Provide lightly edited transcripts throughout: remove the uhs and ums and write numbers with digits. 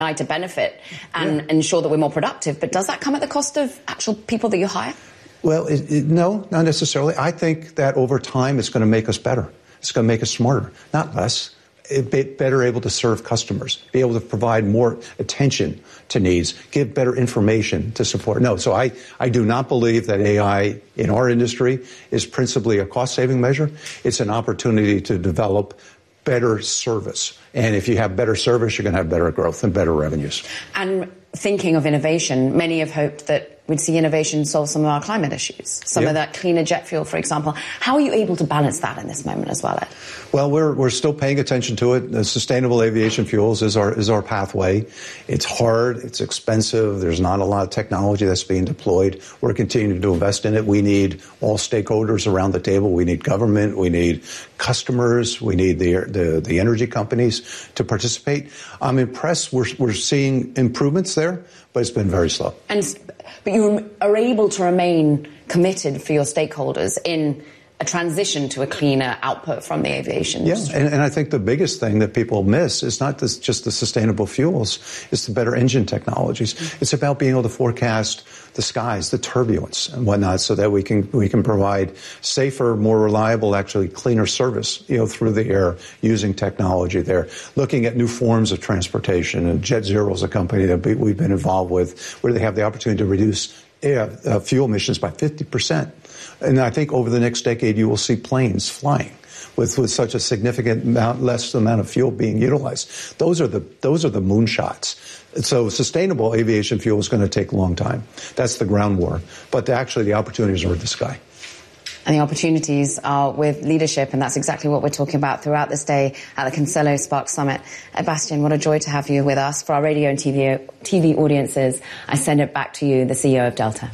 to benefit and ensure that we're more productive. But does that come at the cost of actual people that you hire? Well, no, not necessarily. I think that over time it's going to make us better. It's going to make us smarter, not less. Better able to serve customers, be able to provide more attention to needs, give better information to support. No, so I do not believe that AI in our industry is principally a cost-saving measure. It's an opportunity to develop better service. And if you have better service, you're going to have better growth and better revenues. And thinking of innovation, many have hoped that we'd see innovation solve some of our climate issues, some of that cleaner jet fuel, for example. How are you able to balance that in this moment as well, Ed? Well, we're still paying attention to it. The sustainable aviation fuels is our pathway. It's hard. It's expensive. There's not a lot of technology that's being deployed. We're continuing to invest in it. We need all stakeholders around the table. We need government. We need customers. We need the energy companies to participate. I'm impressed. We're seeing improvements there, but it's been very slow. But you are able to remain committed for your stakeholders in a transition to a cleaner output from the aviation industry. Yeah, and I think the biggest thing that people miss is not just the sustainable fuels, it's the better engine technologies. It's about being able to forecast the skies, the turbulence and whatnot, so that we can provide safer, more reliable, actually cleaner service, through the air using technology there. Looking at new forms of transportation, and Jet Zero is a company that we've been involved with, where they have the opportunity to reduce fuel emissions by 50%. And I think over the next decade, you will see planes flying with such a significant less amount of fuel being utilized. Those are the moonshots. So sustainable aviation fuel is going to take a long time. That's the ground war. But actually, the opportunities are in the sky. And the opportunities are with leadership, and that's exactly what we're talking about throughout this day at the Consello Spark Summit. Bastian, what a joy to have you with us. For our radio and TV audiences, I send it back to you, the CEO of Delta.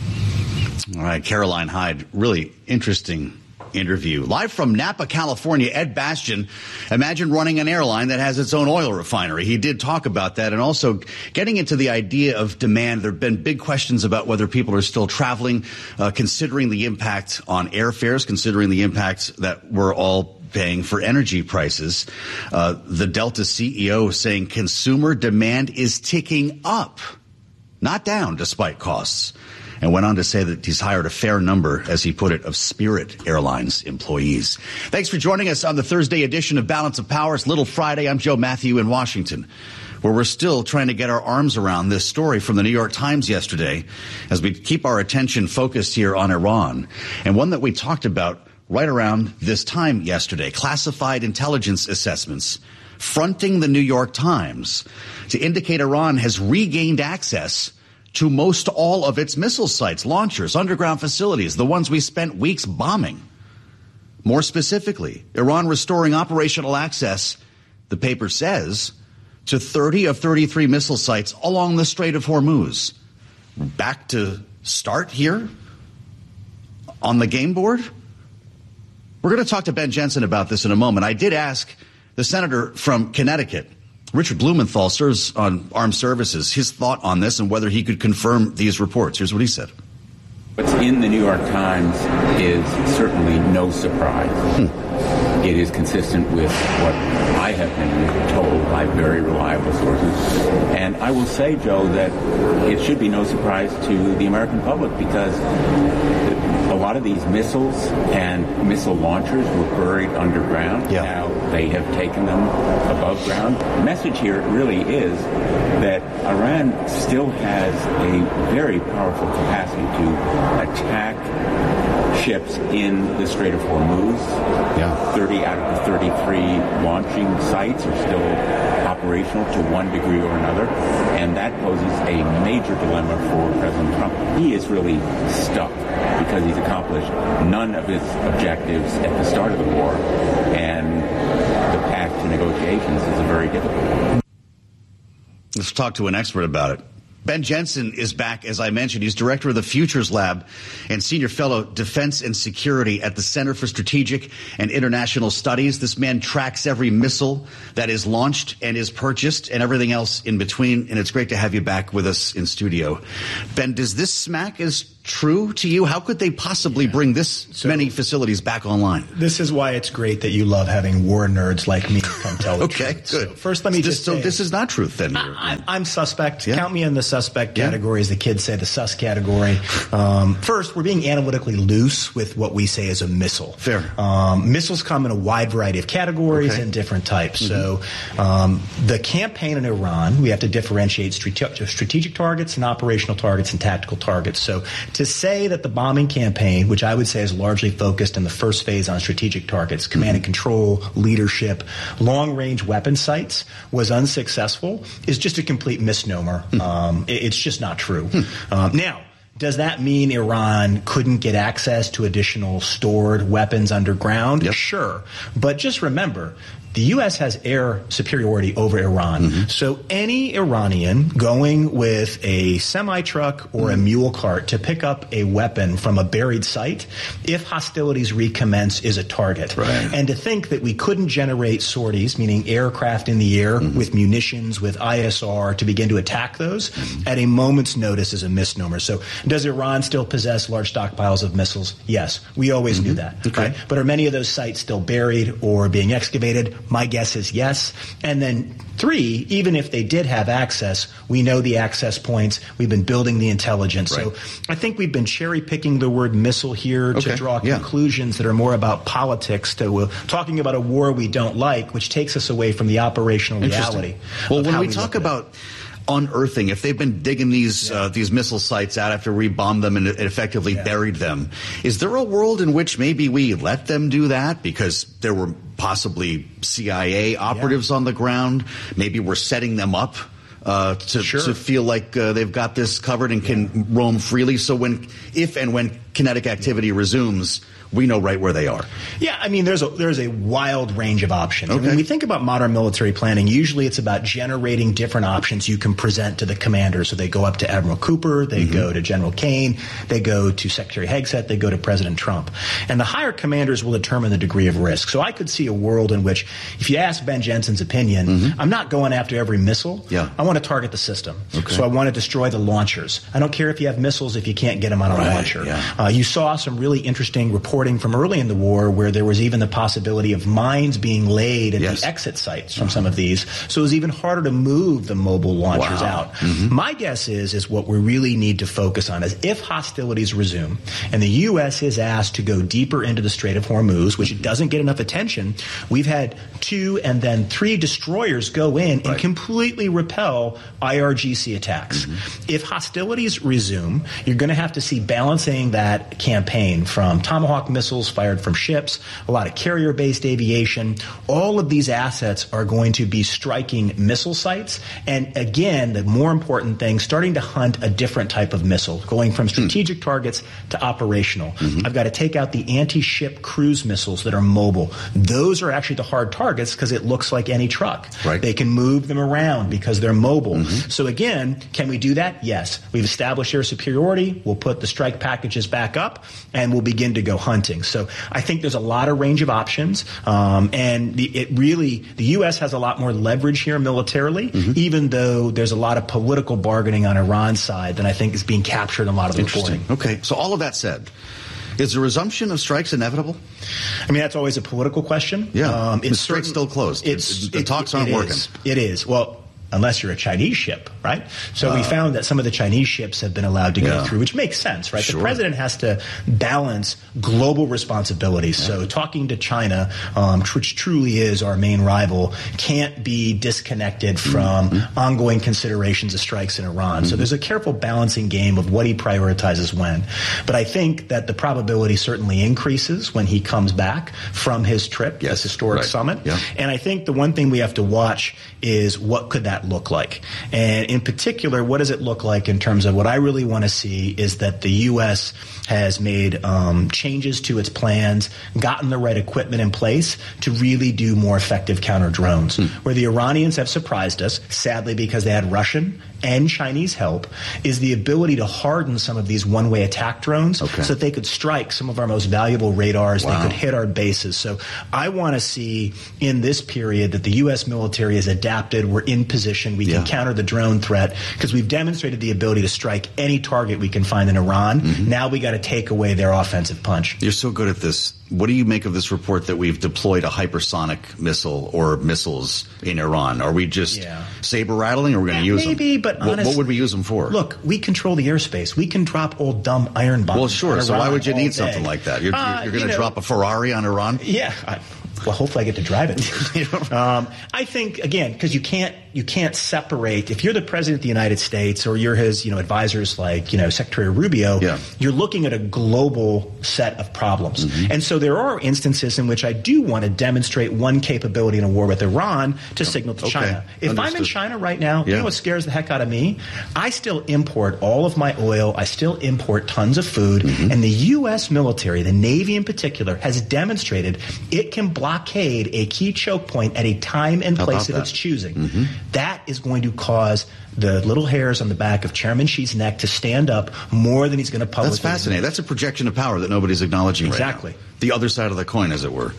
All right, Caroline Hyde, really interesting interview. Live from Napa, California, Ed Bastian. Imagine running an airline that has its own oil refinery. He did talk about that, and also getting into the idea of demand. There have been big questions about whether people are still traveling, considering the impact on airfares, considering the impact that we're all paying for energy prices. The Delta CEO saying consumer demand is ticking up, not down, despite costs. And went on to say that he's hired a fair number, as he put it, of Spirit Airlines employees. Thanks for joining us on the Thursday edition of Balance of Power. It's Little Friday. I'm Joe Matthew in Washington, where we're still trying to get our arms around this story from the New York Times yesterday, as we keep our attention focused here on Iran, and one that we talked about right around this time yesterday, classified intelligence assessments fronting the New York Times to indicate Iran has regained access to most all of its missile sites, launchers, underground facilities, the ones we spent weeks bombing. More specifically, Iran restoring operational access, the paper says, to 30 of 33 missile sites along the Strait of Hormuz. Back to start here on the game board? We're going to talk to Ben Jensen about this in a moment. I did ask the senator from Connecticut, Richard Blumenthal, serves on Armed Services, his thought on this and whether he could confirm these reports. Here's what he said. What's in the New York Times is certainly no surprise. It is consistent with what I have been told by very reliable sources. And I will say, Joe, that it should be no surprise to the American public, because a lot of these missiles and missile launchers were buried underground. Yeah. Now they have taken them above ground. The message here really is that Iran still has a very powerful capacity to attack ships in the Strait of Hormuz. Yeah. 30 out of the 33 launching sites are still operational to one degree or another, and that poses a major dilemma for President Trump. He is really stuck because he's accomplished none of his objectives at the start of the war, and the path to negotiations is a very difficult one. Let's talk to an expert about it. Ben Jensen is back, as I mentioned. He's director of the Futures Lab and senior fellow defense and security at the Center for Strategic and International Studies. This man tracks every missile that is launched and is purchased and everything else in between. And it's great to have you back with us in studio. Ben, does this smack, as true to you? How could they possibly bring this many facilities back online? This is why it's great that you love having war nerds like me come tell the okay, truth. good. So first, let me just say, this is not truth, then. I'm suspect. Yeah. Count me in the suspect category, as the kids say, the sus category. First, we're being analytically loose with what we say is a missile. Fair. Missiles come in a wide variety of categories and different types. So the campaign in Iran, we have to differentiate strategic targets and operational targets and tactical targets. So to say that the bombing campaign, which I would say is largely focused in the first phase on strategic targets, command and control, leadership, long-range weapon sites, was unsuccessful is just a complete misnomer. It's just not true. Now, does that mean Iran couldn't get access to additional stored weapons underground? Yep. Sure. But just remember, the U.S. has air superiority over Iran. So any Iranian going with a semi-truck or a mule cart to pick up a weapon from a buried site, if hostilities recommence, is a target. Right. And to think that we couldn't generate sorties, meaning aircraft in the air with munitions, with ISR, to begin to attack those at a moment's notice is a misnomer. So does Iran still possess large stockpiles of missiles? Yes. We always knew that. Okay. Right? But are many of those sites still buried or being excavated? My guess is yes. And then 3, even if they did have access, we know the access points. We've been building the intelligence. Right. So I think we've been cherry-picking the word missile here to draw conclusions that are more about politics, to talking about a war we don't like, which takes us away from the operational reality. Well, when we talk about unearthing, if they've been digging these missile sites out after we bombed them and effectively buried them, is there a world in which maybe we let them do that because there were possibly CIA operatives on the ground? Maybe we're setting them up to feel like they've got this covered and can roam freely. So if and when kinetic activity resumes, we know right where they are. Yeah, I mean, there's a wild range of options. Okay. When we think about modern military planning, usually it's about generating different options you can present to the commander. So they go up to Admiral Cooper, they go to General Kane, they go to Secretary Hegseth, they go to President Trump. And the higher commanders will determine the degree of risk. So I could see a world in which, if you ask Ben Jensen's opinion, I'm not going after every missile. Yeah. I want to target the system. Okay. So I want to destroy the launchers. I don't care if you have missiles if you can't get them on a launcher. Yeah. You saw some really interesting reporting from early in the war where there was even the possibility of mines being laid at the exit sites from some of these. So it was even harder to move the mobile launchers out. My guess is what we really need to focus on is if hostilities resume and the U.S. is asked to go deeper into the Strait of Hormuz, which doesn't get enough attention. We've had 2 and then 3 destroyers go in and completely repel IRGC attacks. If hostilities resume, you're going to have to see balancing that campaign from Tomahawk missiles fired from ships, a lot of carrier-based aviation. All of these assets are going to be striking missile sites. And again, the more important thing, starting to hunt a different type of missile, going from strategic targets to operational. I've got to take out the anti-ship cruise missiles that are mobile. Those are actually the hard targets because it looks like any truck. Right. They can move them around because they're mobile. So again, can we do that? Yes. We've established air superiority. We'll put the strike packages back up and we'll begin to go hunting. So I think there's a lot of range of options, and the U.S. has a lot more leverage here militarily, even though there's a lot of political bargaining on Iran's side than I think is being captured in a lot of the reporting. Okay, so all of that said, is the resumption of strikes inevitable? I mean, that's always a political question. Yeah, the strait's still closed. The talks aren't working. It is. Well, unless you're a Chinese ship, right? So we found that some of the Chinese ships have been allowed to go through, which makes sense, right? The president has to balance global responsibilities. So talking to China, which truly is our main rival, can't be disconnected from ongoing considerations of strikes in Iran. So there's a careful balancing game of what he prioritizes when. But I think that the probability certainly increases when he comes back from his trip, this historic summit. And I think the one thing we have to watch is what could that look like? And in particular, what does it look like in terms of what I really want to see is that the U.S. has made changes to its plans, gotten the right equipment in place to really do more effective counter drones, where the Iranians have surprised us, sadly, because they had Russian and Chinese help, is the ability to harden some of these one-way attack drones so that they could strike some of our most valuable radars. Wow. They could hit our bases. So I want to see in this period that the U.S. military is adapted. We're in position. We can counter the drone threat because we've demonstrated the ability to strike any target we can find in Iran. Mm-hmm. Now we got to take away their offensive punch. You're so good at this. What do you make of this report that we've deployed a hypersonic missile or missiles in Iran? Are we just saber rattling, or are we going to use them? But honestly, what would we use them for? Look, we control the airspace. We can drop old dumb iron bombs. Well, sure. So why would you need something like that? You're going to drop a Ferrari on Iran? Yeah. Well, hopefully I get to drive it. I think, again, because you can't separate. If you're the president of the United States or you're his, advisors like, Secretary Rubio, you're looking at a global set of problems. Mm-hmm. And so there are instances in which I do want to demonstrate one capability in a war with Iran to signal to China. If I'm in China right now, you know what scares the heck out of me? I still import all of my oil. I still import tons of food. Mm-hmm. And the U.S. military, the Navy in particular, has demonstrated it can blockade a key choke point at a time and place of its choosing. Mm-hmm. That is going to cause the little hairs on the back of Chairman Xi's neck to stand up more than he's going to publicly. That's fascinating. That's a projection of power that nobody's acknowledging right now. Exactly. The other side of the coin, as it were.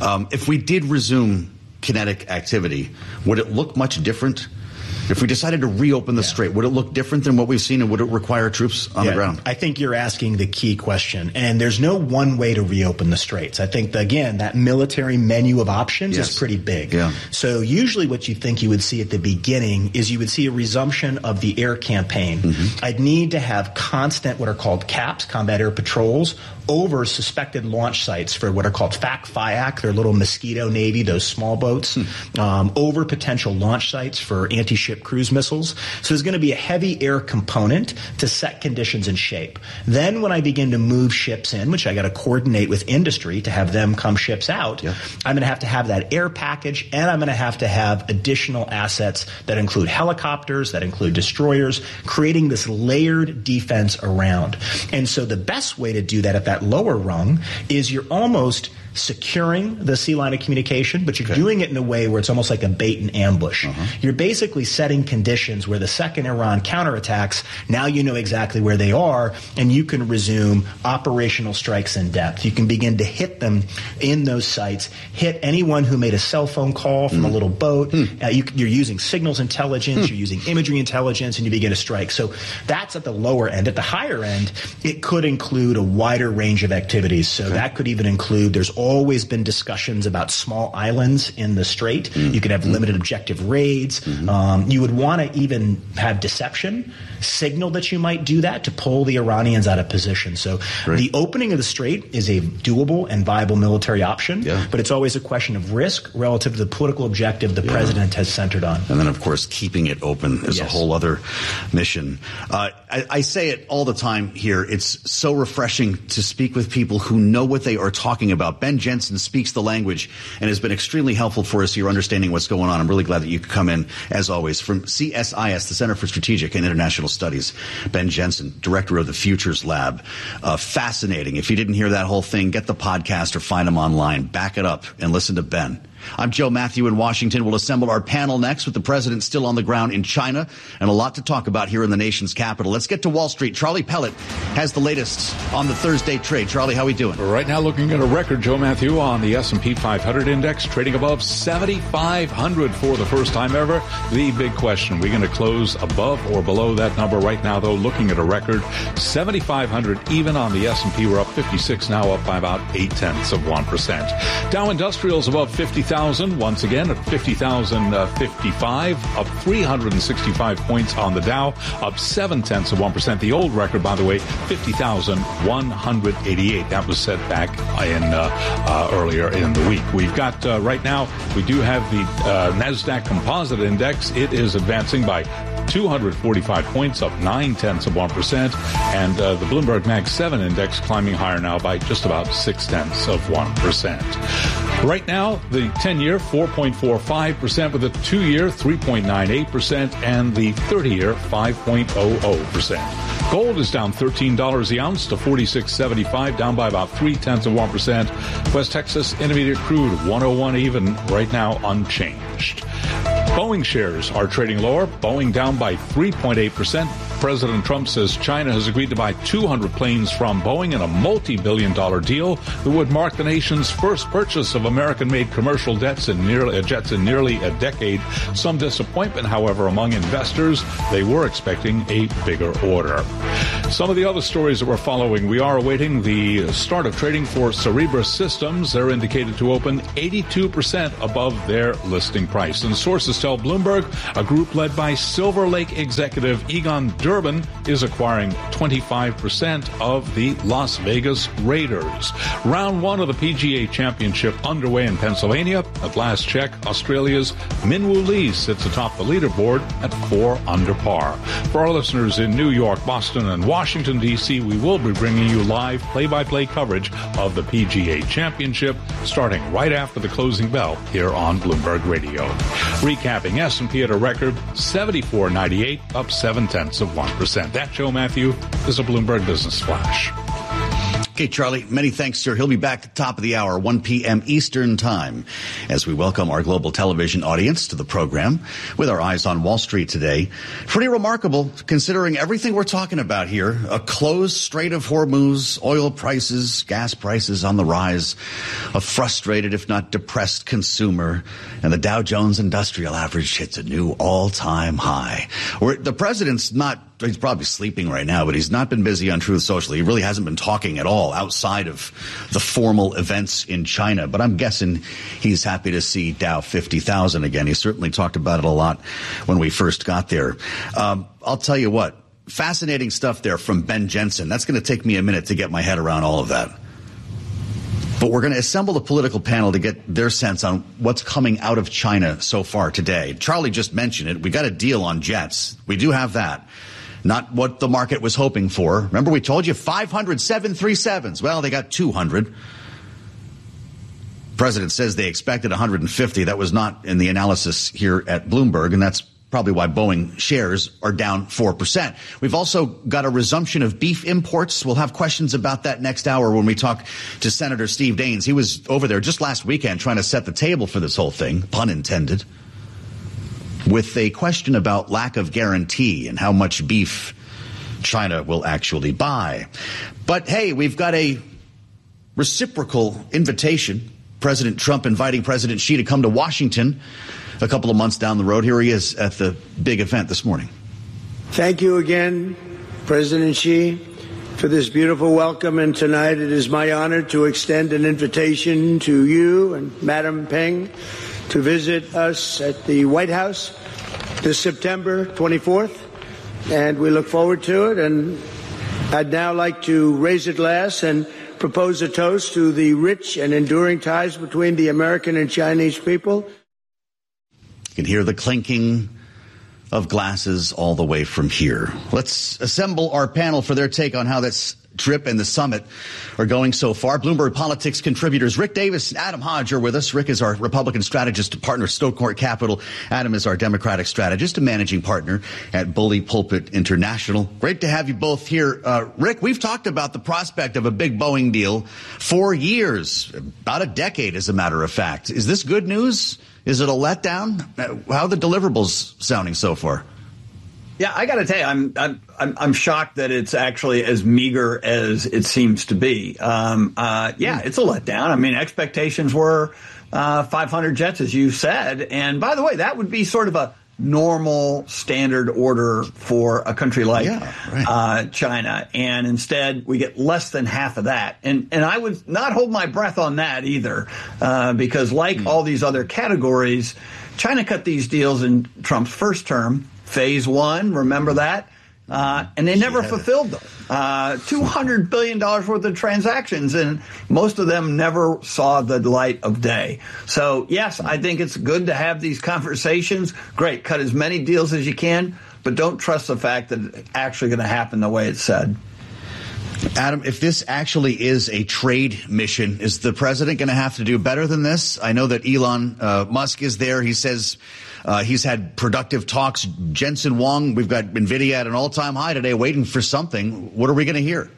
If we did resume kinetic activity, would it look much different? If we decided to reopen the strait, would it look different than what we've seen, and would it require troops on the ground? I think you're asking the key question, and there's no one way to reopen the straits. I think, again, that military menu of options is pretty big. Yeah. So usually what you think you would see at the beginning is you would see a resumption of the air campaign. Mm-hmm. I'd need to have constant what are called CAPs, combat air patrols, over suspected launch sites for what are called FAC, they're little Mosquito Navy, those small boats, over potential launch sites for anti-ship cruise missiles. So there's going to be a heavy air component to set conditions and shape. Then when I begin to move ships in, which I got to coordinate with industry to have them come ships out, I'm going to have that air package, and I'm going to have additional assets that include helicopters, that include destroyers, creating this layered defense around. And so the best way to do that at that lower rung is you're almost securing the sea line of communication, but you're doing it in a way where it's almost like a bait and ambush. You're basically setting conditions where the second Iran counterattacks, now you know exactly where they are, and you can resume operational strikes in depth. You can begin to hit them in those sites, hit anyone who made a cell phone call from a little boat. You're using signals intelligence, you're using imagery intelligence, and you begin to strike. So that's at the lower end. At the higher end, it could include a wider range of activities. So that could even include, there's always been discussions about small islands in the strait. You could have limited objective raids. You would want to even have deception, signal that you might do that to pull the Iranians out of position. So the opening of the strait is a doable and viable military option, but it's always a question of risk relative to the political objective the president has centered on. And then, of course, keeping it open is a whole other mission. I say it all the time here. It's so refreshing to speak with people who know what they are talking about. Ben Jensen speaks the language and has been extremely helpful for us here understanding what's going on. I'm really glad that you could come in, as always, from CSIS, the Center for Strategic and International Studies. Ben Jensen, director of the Futures Lab. Fascinating. If you didn't hear that whole thing, get the podcast or find him online. Back it up and listen to Ben. I'm Joe Matthew in Washington. We'll assemble our panel next with the president still on the ground in China and a lot to talk about here in the nation's capital. Let's get to Wall Street. Charlie Pellet has the latest on the Thursday trade. Charlie, how are we doing? Right now looking at a record, Joe Matthew, on the S&P 500 index, trading above 7,500 for the first time ever. The big question, we're going to close above or below that number right now, though, looking at a record 7,500 even on the S&P. We're up 56 now, up by about 0.8%. Dow Industrials above 50,000. Once again at 50,055, up 365 points on the Dow, up 0.7%. The old record, by the way, 50,188. That was set back in earlier in the week. We've got right now, we do have the NASDAQ Composite Index. It is advancing by 245 points, up 0.9%, and the Bloomberg Mag 7 index climbing higher now by just about 0.6%. Right now, the 10-year 4.45%, with the 2-year 3.98%, and the 30-year 5.00%. Gold is down $13 the ounce to $46.75, down by about 0.3%. West Texas Intermediate crude 101 even, right now unchanged. Boeing shares are trading lower. Boeing down by 3.8%. President Trump says China has agreed to buy 200 planes from Boeing in a multi-billion-dollar deal that would mark the nation's first purchase of American-made commercial jets in nearly a decade. Some disappointment, however, among investors. They were expecting a bigger order. Some of the other stories that we're following, we are awaiting the start of trading for Cerebras Systems. They're indicated to open 82% above their listing price. And sources tell Bloomberg a group led by Silver Lake executive Egon Durbin is acquiring 25% of the Las Vegas Raiders. Round one of the PGA Championship underway in Pennsylvania. At last check, Australia's Minwoo Lee sits atop the leaderboard at 4 under par. For our listeners in New York, Boston, and Washington, D.C., we will be bringing you live play-by-play coverage of the PGA Championship starting right after the closing bell here on Bloomberg Radio. Recapping, S&P at a record 74.98, up 0.7%. That, Joe Matthew, is a Bloomberg Business Flash. Okay, Charlie, many thanks, sir. He'll be back at the top of the hour, 1 p.m. Eastern Time, as we welcome our global television audience to the program with our eyes on Wall Street today. Pretty remarkable, considering everything we're talking about here. A closed Strait of Hormuz, oil prices, gas prices on the rise, a frustrated, if not depressed consumer, and the Dow Jones Industrial Average hits a new all-time high. The president's not, he's probably sleeping right now, but he's not been busy on Truth Social. He really hasn't been talking at all outside of the formal events in China. But I'm guessing he's happy to see Dow 50,000 again. He certainly talked about it a lot when we first got there. I'll tell you what, fascinating stuff there from Ben Jensen. That's going to take me a minute to get my head around all of that. But we're going to assemble a political panel to get their sense on what's coming out of China so far today. Charlie just mentioned it. We got a deal on jets. We do have that. Not what the market was hoping for. Remember, we told you 500 737s. Well, they got 200. President says they expected 150. That was not in the analysis here at Bloomberg, and that's probably why Boeing shares are down 4%. We've also got a resumption of beef imports. We'll have questions about that next hour when we talk to Senator Steve Daines. He was over there just last weekend trying to set the table for this whole thing, pun intended, with a question about lack of guarantee and how much beef China will actually buy. But hey, we've got a reciprocal invitation. President Trump inviting President Xi to come to Washington a couple of months down the road. Here he is at the big event this morning. Thank you again, President Xi, for this beautiful welcome. And tonight it is my honor to extend an invitation to you and Madam Peng to visit us at the White House this September 24th, and we look forward to it. And I'd now like to raise a glass and propose a toast to the rich and enduring ties between the American and Chinese people. You can hear the clinking of glasses all the way from here. Let's assemble our panel for their take on how this trip and the summit are going so far. Bloomberg Politics contributors Rick Davis and Adam Hodge are with us. Rick is our Republican strategist to partner Stonecourt Capital. Adam is our Democratic strategist and managing partner at Bully Pulpit International. Great to have you both here. Rick, we've talked about the prospect of a big Boeing deal for years, about a decade, as a matter of fact. Is this good news? Is it a letdown? How are the deliverables sounding so far? Yeah, I got to tell you, I'm shocked that it's actually as meager as it seems to be. It's a letdown. I mean, expectations were 500 jets, as you said. And by the way, that would be sort of a normal standard order for a country like China. And instead, we get less than half of that. And I would not hold my breath on that either, because like all these other categories, China cut these deals in Trump's first term. Phase one, remember that? And they never fulfilled them. $200 billion worth of transactions, and most of them never saw the light of day. So, yes, I think it's good to have these conversations. Great, cut as many deals as you can, but don't trust the fact that it's actually going to happen the way it's said. Adam, if this actually is a trade mission, is the president going to have to do better than this? I know that Elon Musk is there. He says he's had productive talks. Jensen Huang, we've got NVIDIA at an all-time high today waiting for something. What are we going to hear?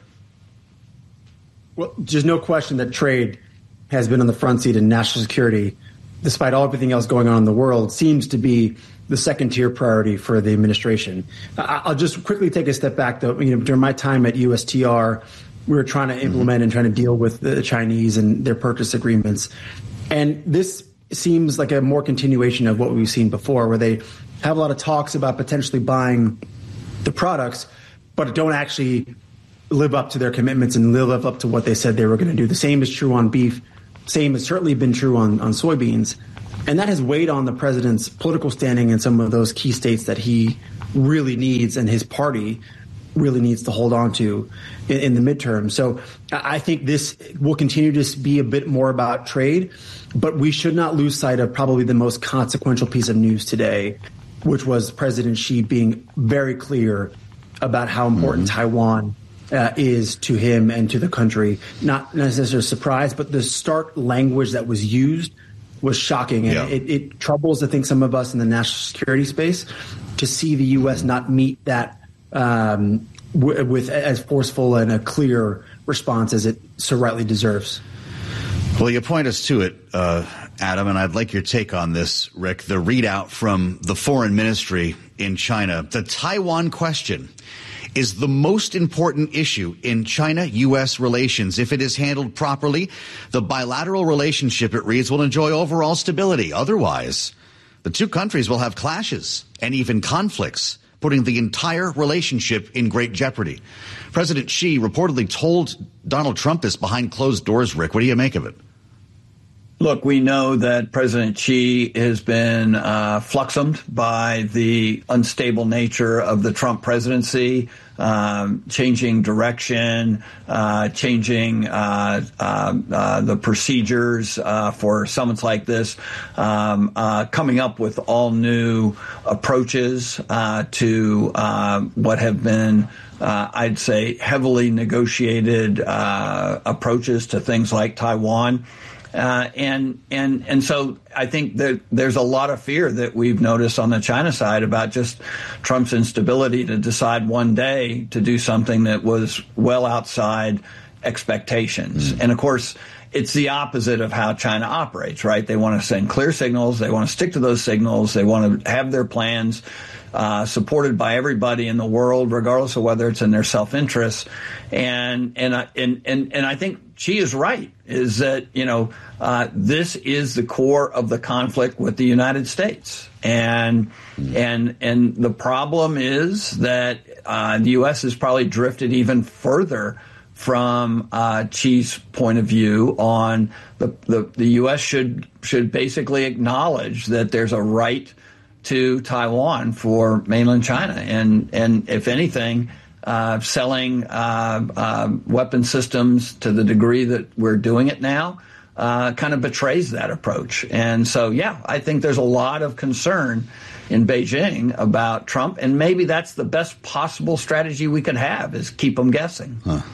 Well, there's no question that trade has been on the front seat in national security despite everything else going on in the world, seems to be the second-tier priority for the administration. I'll just quickly take a step back, though. During my time at USTR, we were trying to implement and trying to deal with the Chinese and their purchase agreements. And this seems like a more continuation of what we've seen before, where they have a lot of talks about potentially buying the products, but don't actually live up to their commitments and live up to what they said they were going to do. The same is true on beef. Same has certainly been true on soybeans. And that has weighed on the president's political standing in some of those key states that he really needs and his party really needs to hold on to in the midterm. So I think this will continue to be a bit more about trade, but we should not lose sight of probably the most consequential piece of news today, which was President Xi being very clear about how important Taiwan is to him and to the country. Not necessarily a surprise, but the stark language that was used was shocking. And it troubles, I think, some of us in the national security space to see the U.S. not meet that with as forceful and a clear response as it so rightly deserves. Well, you point us to it, Adam, and I'd like your take on this, Rick. The readout from the foreign ministry in China. The Taiwan question is the most important issue in China-U.S. relations. If it is handled properly, the bilateral relationship, it reads, will enjoy overall stability. Otherwise, the two countries will have clashes and even conflicts, putting the entire relationship in great jeopardy. President Xi reportedly told Donald Trump this behind closed doors, Rick. What do you make of it? Look, we know that President Xi has been fluxumed by the unstable nature of the Trump presidency, changing direction, changing the procedures for summits like this, coming up with all new approaches to what have been, I'd say, heavily negotiated approaches to things like Taiwan. And so I think that there's a lot of fear that we've noticed on the China side about just Trump's instability to decide one day to do something that was well outside expectations. And of course, it's the opposite of how China operates, right? They want to send clear signals. They want to stick to those signals. They want to have their plans supported by everybody in the world, regardless of whether it's in their self-interest. And I think Xi is right, is that, this is the core of the conflict with the United States. And the problem is that the U.S. has probably drifted even further from Xi's point of view on the U.S. should basically acknowledge that there's a right to Taiwan for mainland China, and if anything, selling weapon systems to the degree that we're doing it now kind of betrays that approach. And so, I think there's a lot of concern in Beijing about Trump, and maybe that's the best possible strategy we could have, is keep them guessing.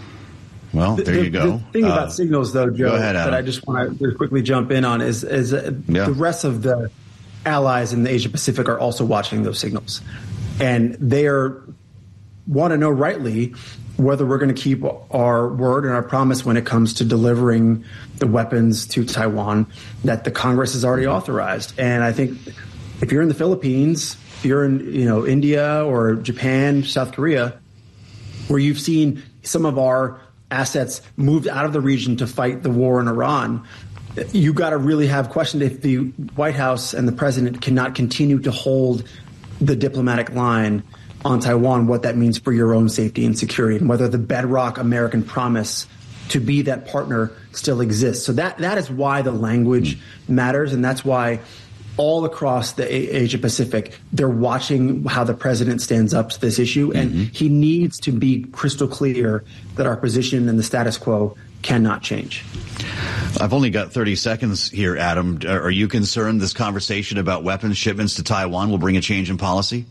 Well, there you go. The thing about signals, though, Joe, ahead, that I just want to quickly jump in on is the rest of the allies in the Asia Pacific are also watching those signals, and they want to know rightly whether we're going to keep our word and our promise when it comes to delivering the weapons to Taiwan that the Congress has already authorized. And I think if you're in the Philippines, if you're in India or Japan, South Korea, where you've seen some of our assets moved out of the region to fight the war in Iran, you got to really have questioned if the White House and the president cannot continue to hold the diplomatic line on Taiwan, what that means for your own safety and security, and whether the bedrock American promise to be that partner still exists. So that is why the language matters, and that's why all across the Asia Pacific, they're watching how the president stands up to this issue, and he needs to be crystal clear that our position and the status quo cannot change. I've only got 30 seconds here, Adam. Are you concerned this conversation about weapons shipments to Taiwan will bring a change in policy?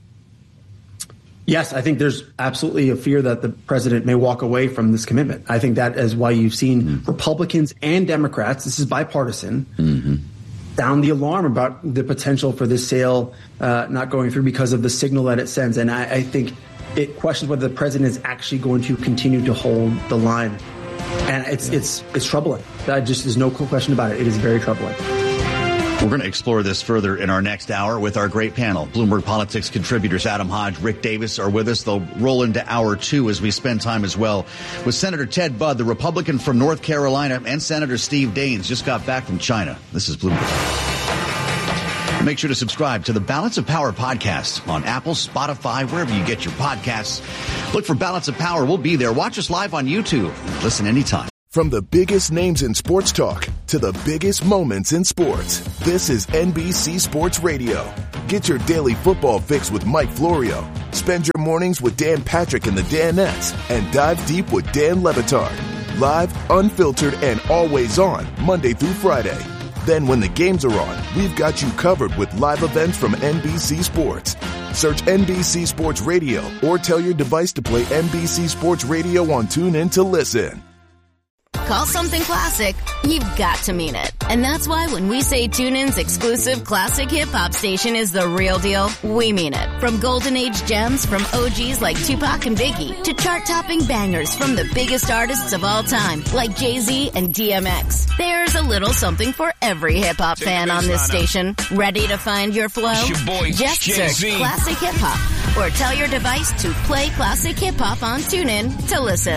Yes, I think there's absolutely a fear that the president may walk away from this commitment. I think that is why you've seen Republicans and Democrats, this is bipartisan, sound the alarm about the potential for this sale not going through because of the signal that it sends. And I think it questions whether the president is actually going to continue to hold the line. And it's troubling. There's no question about it. It is very troubling. We're going to explore this further in our next hour with our great panel. Bloomberg Politics contributors Adam Hodge, Rick Davis are with us. They'll roll into hour 2 as we spend time as well with Senator Ted Budd, the Republican from North Carolina, and Senator Steve Daines just got back from China. This is Bloomberg. Make sure to subscribe to the Balance of Power podcast on Apple, Spotify, wherever you get your podcasts. Look for Balance of Power. We'll be there. Watch us live on YouTube. Listen anytime. From the biggest names in sports talk to the biggest moments in sports, this is NBC Sports Radio. Get your daily football fix with Mike Florio. Spend your mornings with Dan Patrick and the Danettes and dive deep with Dan Le Batard. Live, unfiltered, and always on Monday through Friday. Then when the games are on, we've got you covered with live events from NBC Sports. Search NBC Sports Radio or tell your device to play NBC Sports Radio on TuneIn to listen. Call something classic, you've got to mean it. And that's why when we say TuneIn's exclusive classic hip-hop station is the real deal, we mean it. From golden age gems from OGs like Tupac and Biggie to chart-topping bangers from the biggest artists of all time like Jay-Z and DMX. There's a little something for every hip-hop fan on this station. Ready to find your flow? Just search Classic Hip-Hop or tell your device to play Classic Hip-Hop on TuneIn to listen.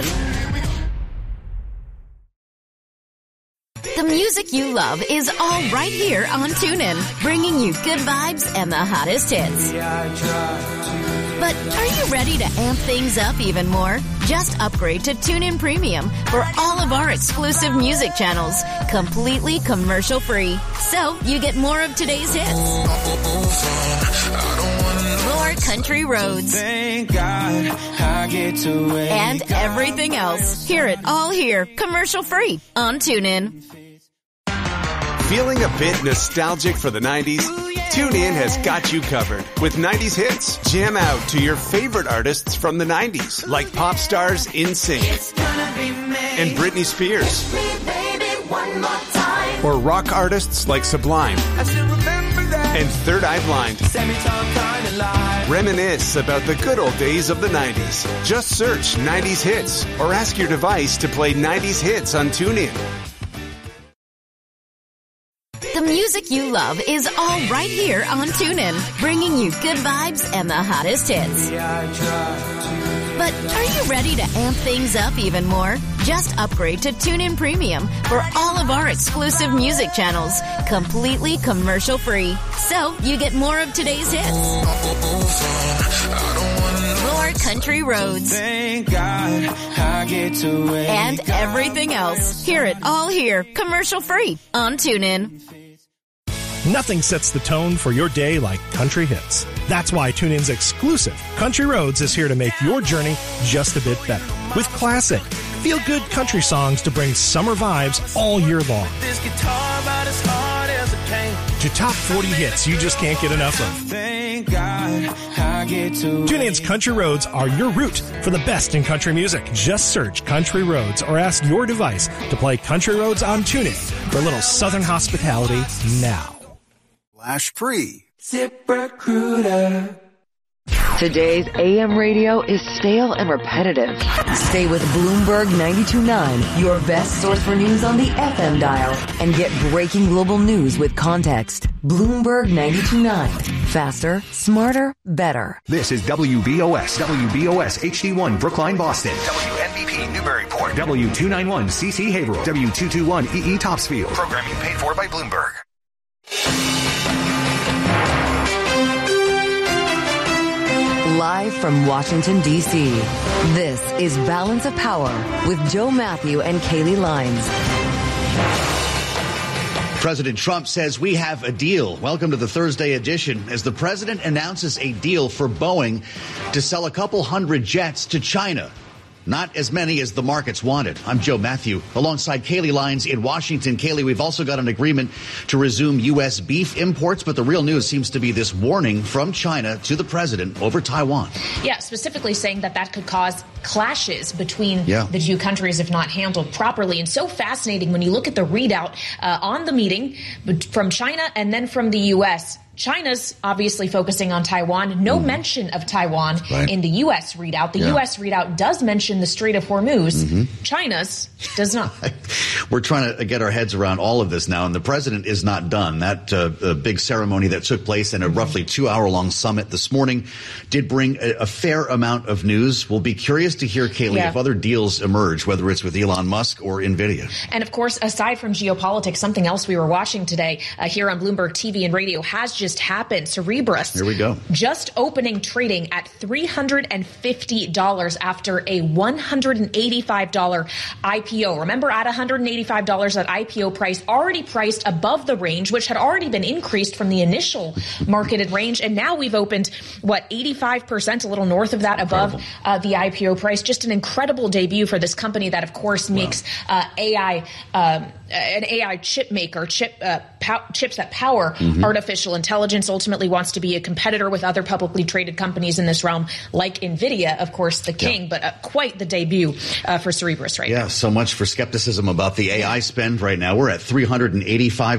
The music you love is all right here on TuneIn, bringing you good vibes and the hottest hits. But are you ready to amp things up even more? Just upgrade to TuneIn Premium for all of our exclusive music channels, completely commercial-free. So you get more of today's hits. More country roads. Thank God I get to and everything else. Hear it all here, commercial-free on TuneIn. Feeling a bit nostalgic for the 90s? TuneIn has got you covered with 90s hits. Jam out to your favorite artists from the 90s, like pop stars NSYNC and Britney Spears. Or rock artists like Sublime and Third Eye Blind. Reminisce about the good old days of the 90s. Just search 90s hits or ask your device to play 90s hits on TuneIn. The music you love is all right here on TuneIn, bringing you good vibes and the hottest hits. But are you ready to amp things up even more? Just upgrade to TuneIn Premium for all of our exclusive music channels, completely commercial-free. So you get more of today's hits. More country roads. Thank God I get to and everything else. Hear it all here, commercial-free on TuneIn. Nothing sets the tone for your day like country hits. That's why TuneIn's exclusive Country Roads is here to make your journey just a bit better. With classic, feel-good country songs to bring summer vibes all year long. This guitar about as hard as it came. To top 40 hits you just can't get enough of. Thank God I get to TuneIn's Country Roads are your route for the best in country music. Just search Country Roads or ask your device to play Country Roads on TuneIn for a little southern hospitality now. Free. ZipRecruiter. Today's AM radio is stale and repetitive. Stay with Bloomberg 92.9, your best source for news on the FM dial, and get breaking global news with context. Bloomberg 92.9. Faster, smarter, better. This is WBOS HD1 Brookline, Boston. WNBP Newburyport. W291 CC Haverhill. W221 EE Topsfield. Programming paid for by Bloomberg. Live from Washington, D.C., this is Balance of Power with Joe Matthew and Kaylee Lines. President Trump says we have a deal. Welcome to the Thursday edition as the president announces a deal for Boeing to sell a couple hundred jets to China. Not as many as the markets wanted. I'm Joe Matthew, alongside Kaylee Lines in Washington. Kaylee, we've also got an agreement to resume U.S. beef imports, but the real news seems to be this warning from China to the president over Taiwan. Yeah, specifically saying that that could cause clashes between the two countries if not handled properly. And so fascinating when you look at the readout on the meeting from China and then from the U.S., China's obviously focusing on Taiwan. No mention of Taiwan in the U.S. readout. The U.S. readout does mention the Strait of Hormuz. China's does not. We're trying to get our heads around all of this now, and the president is not done. That big ceremony that took place in a roughly 2-hour-long summit this morning did bring a fair amount of news. We'll be curious to hear, Kaylee, if other deals emerge, whether it's with Elon Musk or NVIDIA. And, of course, aside from geopolitics, something else we were watching today here on Bloomberg TV and radio has just happened. Cerberus. Here we go. Just opening trading at $350 after a $185 IPO. Remember, at $185, that IPO price already priced above the range, which had already been increased from the initial marketed range. And now we've opened, 85%, a little north of that, above the IPO price. Just an incredible debut for this company that, of course, makes AI an AI chip maker, chips that power artificial intelligence, ultimately wants to be a competitor with other publicly traded companies in this realm, like NVIDIA, of course, the king, but quite the debut for Cerberus right now. Yeah, so much for skepticism about the AI spend right now. We're at $385,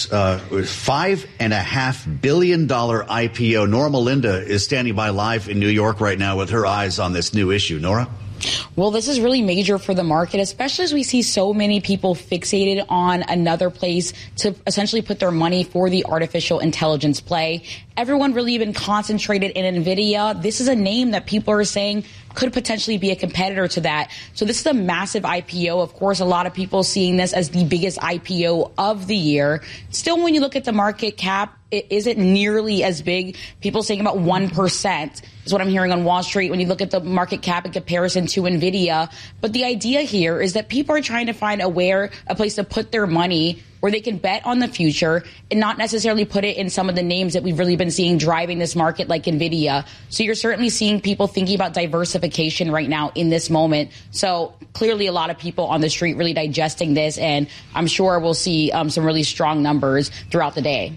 $5.5 billion IPO. Nora Melinda is standing by live in New York right now with her eyes on this new issue. Nora? Well, this is really major for the market, especially as we see so many people fixated on another place to essentially put their money for the artificial intelligence play. Everyone really been concentrated in NVIDIA. This is a name that people are saying could potentially be a competitor to that. So this is a massive IPO. Of course, a lot of people seeing this as the biggest IPO of the year. Still, when you look at the market cap, it isn't nearly as big. People saying about 1% is what I'm hearing on Wall Street when you look at the market cap in comparison to NVIDIA. But the idea here is that people are trying to find a place to put their money where they can bet on the future and not necessarily put it in some of the names that we've really been seeing driving this market like NVIDIA. So you're certainly seeing people thinking about diversification right now in this moment. So clearly a lot of people on the street really digesting this, and I'm sure we'll see some really strong numbers throughout the day.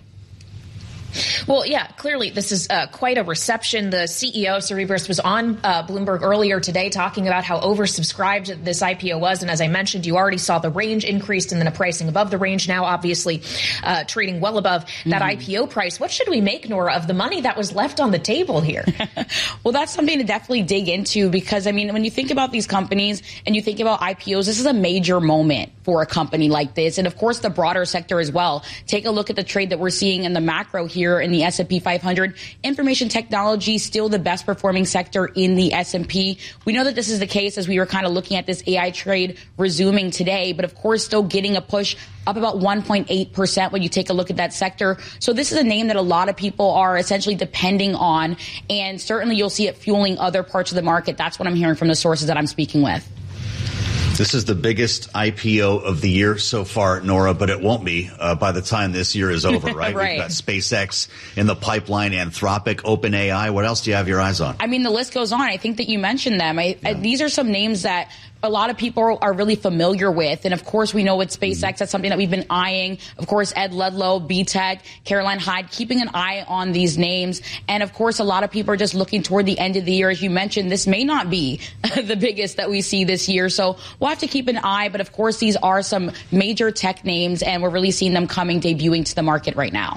Well, yeah, clearly this is quite a reception. The CEO of Cerberus was on Bloomberg earlier today talking about how oversubscribed this IPO was. And as I mentioned, you already saw the range increased and then a pricing above the range. Now, obviously, trading well above that IPO price. What should we make, Nora, of the money that was left on the table here? Well, that's something to definitely dig into because, I mean, when you think about these companies and you think about IPOs, this is a major moment for a company like this. And, of course, the broader sector as well. Take a look at the trade that we're seeing in the macro here in the S&P 500. Information technology still the best performing sector in the S&P. We know that this is the case as we were kind of looking at this AI trade resuming today, but of course still getting a push up about 1.8% when you take a look at that sector. So this is a name that a lot of people are essentially depending on, and certainly you'll see it fueling other parts of the market. That's what I'm hearing from the sources that I'm speaking with. This is the biggest IPO of the year so far, Nora, but it won't be by the time this year is over, right? Right. We've got SpaceX in the pipeline, Anthropic, OpenAI. What else do you have your eyes on? I mean, the list goes on. I think that you mentioned them. These are some names that a lot of people are really familiar with. And of course, we know with SpaceX, that's something that we've been eyeing. Of course, Ed Ludlow, BTEC, Caroline Hyde, keeping an eye on these names. And of course, a lot of people are just looking toward the end of the year. As you mentioned, this may not be the biggest that we see this year. So we'll have to keep an eye. But of course, these are some major tech names, and we're really seeing them debuting to the market right now.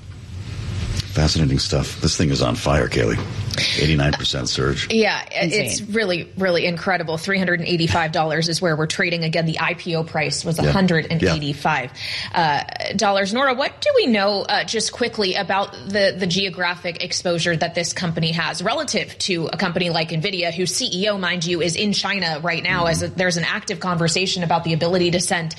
Fascinating stuff. This thing is on fire, Kaylee. 89% surge. Yeah, it's really, really incredible. $385 is where we're trading. Again, the IPO price was $185. Nora, what do we know just quickly about the geographic exposure that this company has relative to a company like NVIDIA, whose CEO, mind you, is in China right now, as there's an active conversation about the ability to send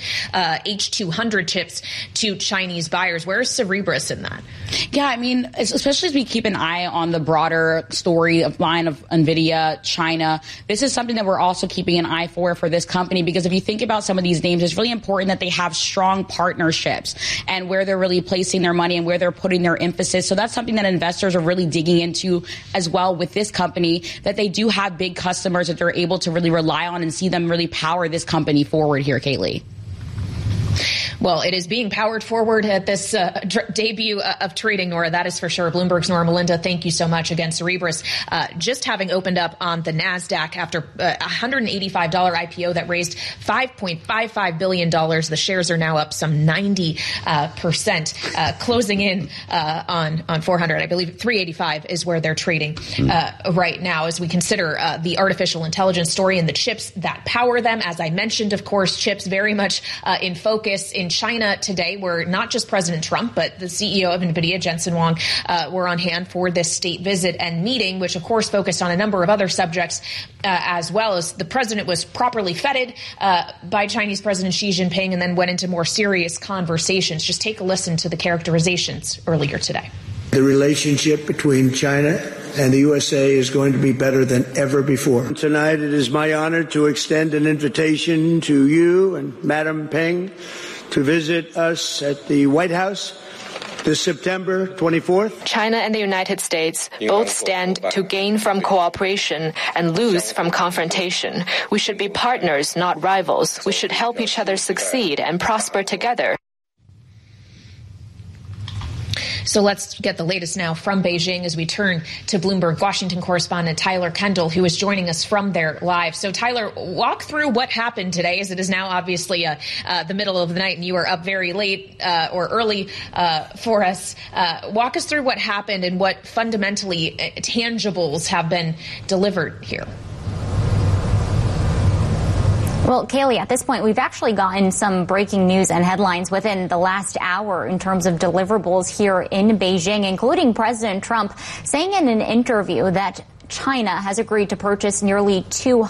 H200 chips to Chinese buyers. Where is Cerberus in that? Yeah, I mean, especially as we keep an eye on the broader story of line of NVIDIA, China, this is something that we're also keeping an eye for this company, because if you think about some of these names, it's really important that they have strong partnerships and where they're really placing their money and where they're putting their emphasis. So that's something that investors are really digging into as well with this company, that they do have big customers that they're able to really rely on and see them really power this company forward here, Kaylee. Well, it is being powered forward at this debut of trading, Nora. That is for sure. Bloomberg's Nora Melinda, thank you so much. Again, Cerebras just having opened up on the NASDAQ after a $185 IPO that raised $5.55 billion. The shares are now up some 90%, closing in on 400. I believe 385 is where they're trading right now as we consider the artificial intelligence story and the chips that power them. As I mentioned, of course, chips very much in focus in China today, where not just President Trump, but the CEO of NVIDIA, Jensen Huang, were on hand for this state visit and meeting, which, of course, focused on a number of other subjects, as well as the president was properly feted by Chinese President Xi Jinping and then went into more serious conversations. Just take a listen to the characterizations earlier today. The relationship between China and the USA is going to be better than ever before. Tonight, it is my honor to extend an invitation to you and Madam Peng to visit us at the White House this September 24th. China and the United States both stand to gain from cooperation and lose from confrontation. We should be partners, not rivals. We should help each other succeed and prosper together. So let's get the latest now from Beijing as we turn to Bloomberg Washington correspondent Tyler Kendall, who is joining us from there live. So, Tyler, walk through what happened today, as it is now obviously the middle of the night and you are up very late or early for us. Walk us through what happened and what fundamentally tangibles have been delivered here. Well, Kaylee, at this point, we've actually gotten some breaking news and headlines within the last hour in terms of deliverables here in Beijing, including President Trump saying in an interview that China has agreed to purchase nearly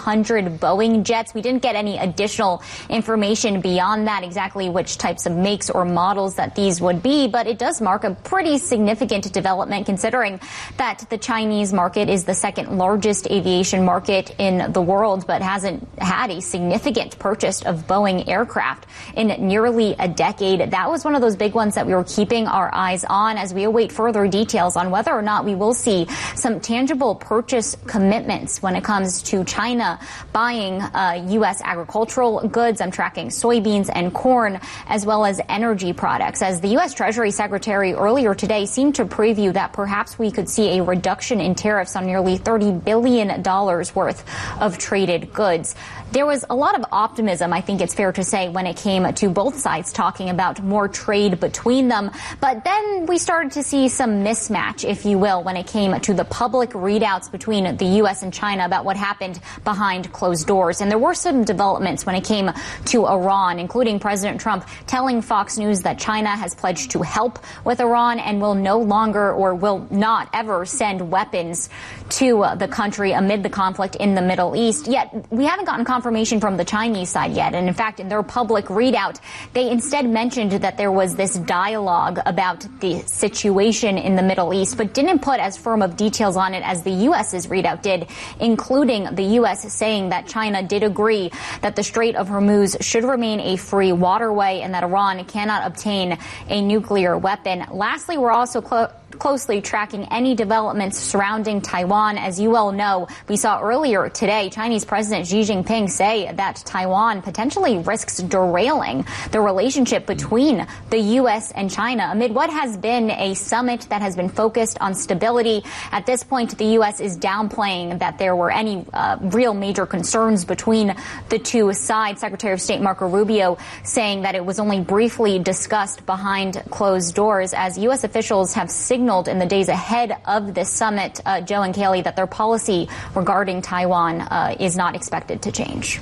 200 Boeing jets. We didn't get any additional information beyond that, exactly which types of makes or models that these would be, but it does mark a pretty significant development considering that the Chinese market is the second largest aviation market in the world, but hasn't had a significant purchase of Boeing aircraft in nearly a decade. That was one of those big ones that we were keeping our eyes on as we await further details on whether or not we will see some tangible purchase commitments when it comes to China buying U.S. agricultural goods. I'm tracking soybeans and corn, as well as energy products, as the U.S. Treasury Secretary earlier today seemed to preview that perhaps we could see a reduction in tariffs on nearly $30 billion worth of traded goods. There was a lot of optimism, I think it's fair to say, when it came to both sides talking about more trade between them. But then we started to see some mismatch, if you will, when it came to the public readouts between the U.S. and China about what happened behind closed doors. And there were some developments when it came to Iran, including President Trump telling Fox News that China has pledged to help with Iran and will no longer or will not ever send weapons to the country amid the conflict in the Middle East. Yet we haven't gotten confirmation from the Chinese side yet. And in fact, in their public readout, they instead mentioned that there was this dialogue about the situation in the Middle East, but didn't put as firm of details on it as the U.S.'s readout did, including the U.S. saying that China did agree that the Strait of Hormuz should remain a free waterway and that Iran cannot obtain a nuclear weapon. Lastly, we're also closely tracking any developments surrounding Taiwan. As you well know, we saw earlier today Chinese President Xi Jinping say that Taiwan potentially risks derailing the relationship between the U.S. and China amid what has been a summit that has been focused on stability. At this point, the U.S. is downplaying that there were any real major concerns between the two sides. Secretary of State Marco Rubio saying that it was only briefly discussed behind closed doors, as U.S. officials have signaled in the days ahead of this summit, Joe and Kaylee, that their policy regarding Taiwan is not expected to change.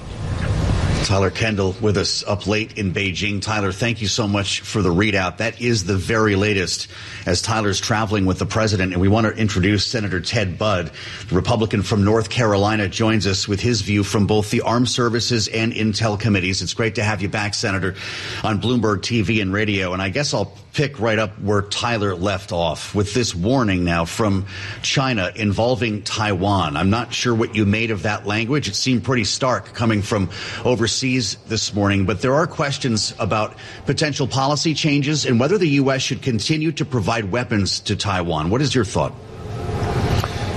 Tyler Kendall with us up late in Beijing. Tyler, thank you so much for the readout. That is the very latest as Tyler's traveling with the president. And we want to introduce Senator Ted Budd, the Republican from North Carolina, joins us with his view from both the Armed Services and Intel committees. It's great to have you back, Senator, on Bloomberg TV and radio. And I guess I'll pick right up where Tyler left off with this warning now from China involving Taiwan. I'm not sure what you made of that language. It seemed pretty stark coming from overseas this morning, but there are questions about potential policy changes and whether the U.S. should continue to provide weapons to Taiwan. What is your thought?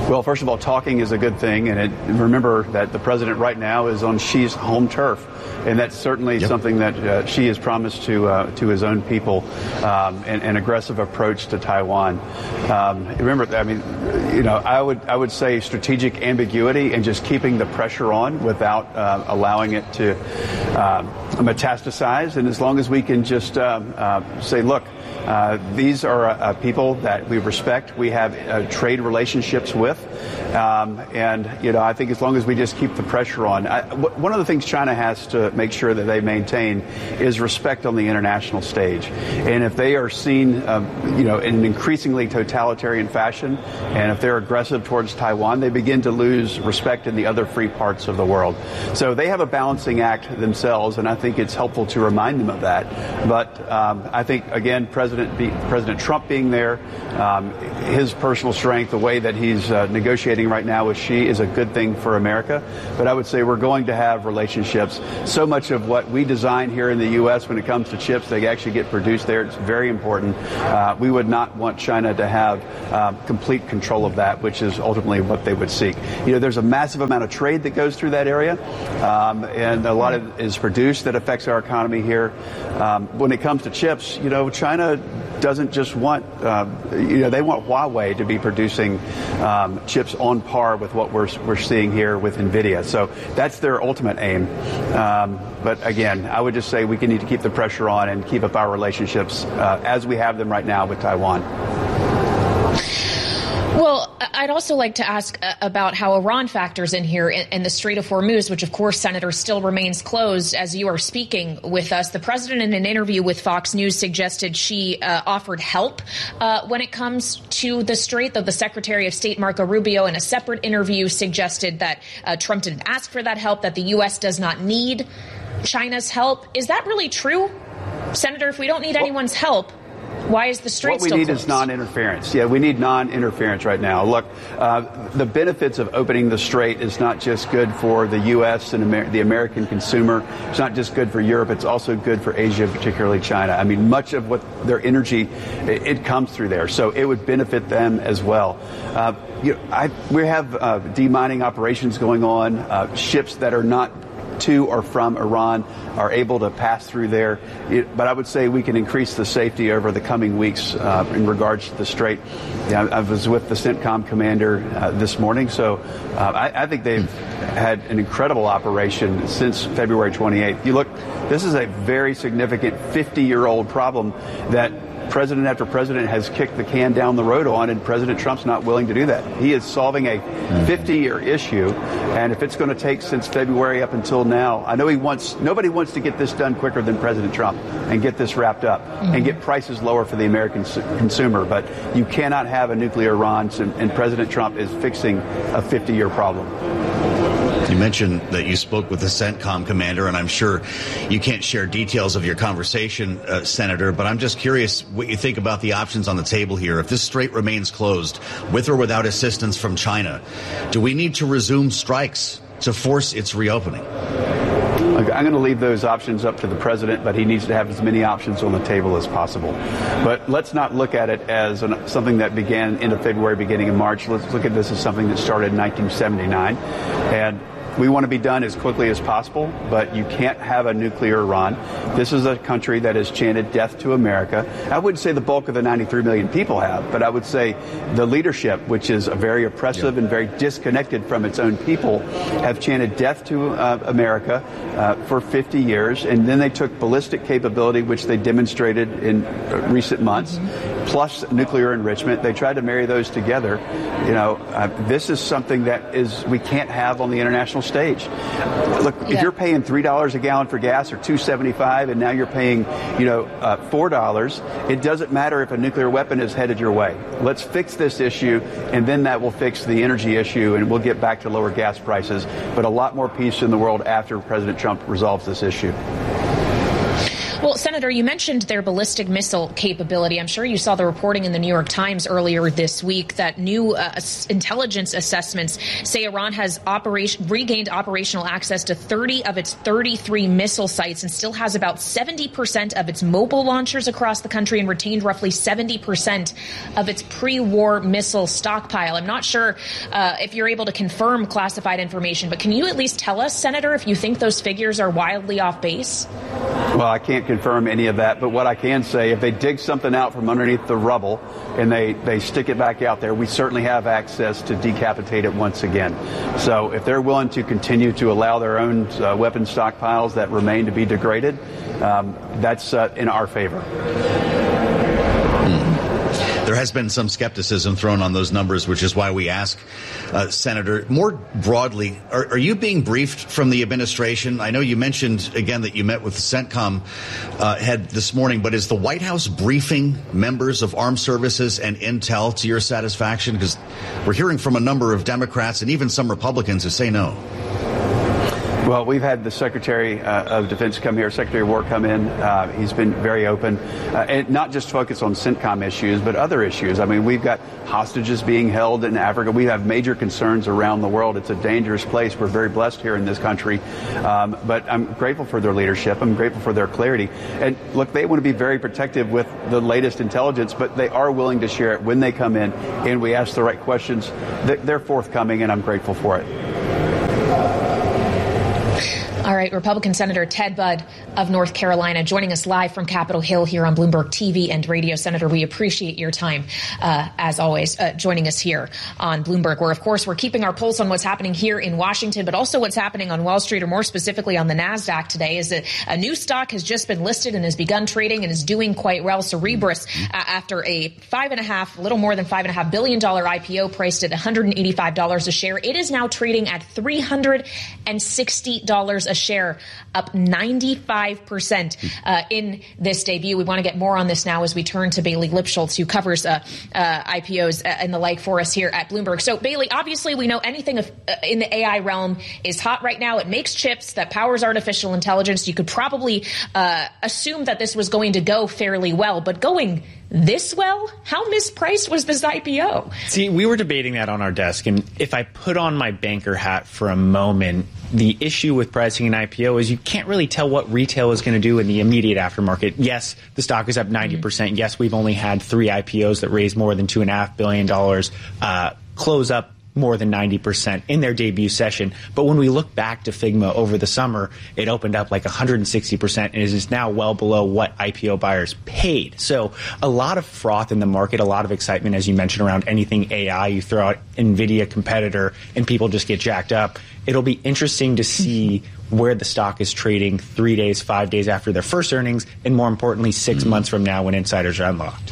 Well, first of all, talking is a good thing, and remember that the president right now is on Xi's home turf, and that's certainly something that Xi has promised to his own people, an aggressive approach to Taiwan. Remember, I mean, I would say strategic ambiguity and just keeping the pressure on without allowing it to metastasize, and as long as we can just say, look, these are people that we respect, we have trade relationships with, and I think as long as we just keep the pressure on. One of the things China has to make sure that they maintain is respect on the international stage, and if they are seen in an increasingly totalitarian fashion, and if they're aggressive towards Taiwan, they begin to lose respect in the other free parts of the world. So they have a balancing act themselves, and I think it's helpful to remind them of that. But I think, again, President Trump being there, his personal strength, the way that he's negotiating right now with Xi is a good thing for America. But I would say we're going to have relationships. So much of what we design here in the U.S. when it comes to chips, they actually get produced there. It's very important. We would not want China to have complete control of that, which is ultimately what they would seek. There's a massive amount of trade that goes through that area, and a lot of it is produced that affects our economy here. When it comes to chips, China doesn't just want, they want Huawei to be producing chips on par with what we're seeing here with NVIDIA. So that's their ultimate aim. But again, I would just say we need to keep the pressure on and keep up our relationships as we have them right now with Taiwan. Well, I'd also like to ask about how Iran factors in here in the Strait of Hormuz, which, of course, Senator, still remains closed as you are speaking with us. The president, in an interview with Fox News, suggested she offered help when it comes to the strait, though the Secretary of State, Marco Rubio, in a separate interview suggested that Trump didn't ask for that help, that the U.S. does not need China's help. Is that really true? Senator, if we don't need anyone's help, why is the strait still closed? What we need is non-interference. Yeah, we need non-interference right now. Look, the benefits of opening the strait is not just good for the U.S. and the American consumer. It's not just good for Europe. It's also good for Asia, particularly China. I mean, much of what their energy, it comes through there. So it would benefit them as well. We have demining operations going on. Ships that are not to or from Iran are able to pass through there. But I would say we can increase the safety over the coming weeks in regards to the strait. I was with the CENTCOM commander this morning, so I think they've had an incredible operation since February 28th. You look, this is a very significant 50-year-old problem that president after president has kicked the can down the road on, and President Trump's not willing to do that. He is solving a 50-year issue, and if it's going to take since February up until now, I know nobody wants to get this done quicker than President Trump and get this wrapped up and get prices lower for the American consumer, but you cannot have a nuclear Iran, and President Trump is fixing a 50-year problem. You mentioned that you spoke with the CENTCOM commander, and I'm sure you can't share details of your conversation, Senator, but I'm just curious what you think about the options on the table here. If this strait remains closed, with or without assistance from China, do we need to resume strikes to force its reopening? I'm going to leave those options up to the president, but he needs to have as many options on the table as possible. But let's not look at it as something that began end of February, beginning of March. Let's look at this as something that started in 1979. And we want to be done as quickly as possible, but you can't have a nuclear Iran. This is a country that has chanted death to America. I wouldn't say the bulk of the 93 million people have, but I would say the leadership, which is very oppressive and very disconnected from its own people, have chanted death to America for 50 years. And then they took ballistic capability, which they demonstrated in recent months, plus nuclear enrichment. They tried to marry those together. This is something that we can't have on the international stage. Look, if you're paying $3 a gallon for gas or $2.75, and now you're paying, $4, it doesn't matter if a nuclear weapon is headed your way. Let's fix this issue, and then that will fix the energy issue, and we'll get back to lower gas prices, but a lot more peace in the world after President Trump resolves this issue. Well, Senator, you mentioned their ballistic missile capability. I'm sure you saw the reporting in the New York Times earlier this week that new intelligence assessments say Iran has regained operational access to 30 of its 33 missile sites and still has about 70% of its mobile launchers across the country and retained roughly 70% of its pre-war missile stockpile. I'm not sure if you're able to confirm classified information, but can you at least tell us, Senator, if you think those figures are wildly off base? Well, I can't confirm any of that, but what I can say, if they dig something out from underneath the rubble and they stick it back out there, we certainly have access to decapitate it once again. So if they're willing to continue to allow their own weapon stockpiles that remain to be degraded, that's in our favor. There has been some skepticism thrown on those numbers, which is why we ask, Senator, more broadly, are you being briefed from the administration? I know you mentioned, again, that you met with the CENTCOM head this morning, but is the White House briefing members of armed services and intel to your satisfaction? Because we're hearing from a number of Democrats and even some Republicans who say no. Well, we've had the Secretary of Defense come here, Secretary of War come in. He's been very open, and not just focused on CENTCOM issues, but other issues. I mean, we've got hostages being held in Africa. We have major concerns around the world. It's a dangerous place. We're very blessed here in this country. But I'm grateful for their leadership. I'm grateful for their clarity. And look, they want to be very protective with the latest intelligence, but they are willing to share it when they come in and we ask the right questions. They're forthcoming, and I'm grateful for it. All right, Republican Senator Ted Budd of North Carolina joining us live from Capitol Hill here on Bloomberg TV and radio. Senator, we appreciate your time, as always, joining us here on Bloomberg, where, of course, we're keeping our pulse on what's happening here in Washington, but also what's happening on Wall Street, or more specifically on the NASDAQ today, is that a new stock has just been listed and has begun trading and is doing quite well. Cerebras, after a little more than $5.5 billion IPO priced at $185 a share, it is now trading at $360 a share, up 95% in this debut. We want to get more on this now as we turn to Bailey Lipschultz, who covers IPOs and the like for us here at Bloomberg. So, Bailey, obviously we know anything in the AI realm is hot right now. It makes chips that powers artificial intelligence. You could probably assume that this was going to go fairly well, but going this well? How mispriced was this IPO? See, we were debating that on our desk, and if I put on my banker hat for a moment, the issue with pricing an IPO is you can't really tell what retail is going to do in the immediate aftermarket. Yes, the stock is up 90%. Yes, we've only had 3 IPOs that raised more than $2.5 billion close up more than 90% in their debut session. But when we look back to Figma over the summer, it opened up like 160% and is now well below what IPO buyers paid. So a lot of froth in the market, a lot of excitement, as you mentioned, around anything AI. You throw out NVIDIA competitor and people just get jacked up. It'll be interesting to see where the stock is trading 3 days, 5 days after their first earnings, and more importantly, 6 months from now when insiders are unlocked.